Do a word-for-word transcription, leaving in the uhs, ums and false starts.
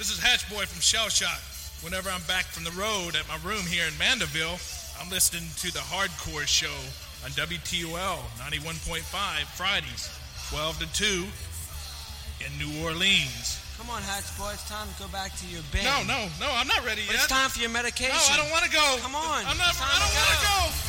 This is Hatch Boy from Shell Shock. Whenever I'm back from the road at my room here in Mandeville, I'm listening to the Hardcore Show on W T O L ninety-one point five Fridays, twelve to two in New Orleans. Come on, Hatch Boy. It's time to go back to your band. No, no, no. I'm not ready but yet. It's time for your medication. No, I don't want to go. Come on. I'm not. I don't want to go.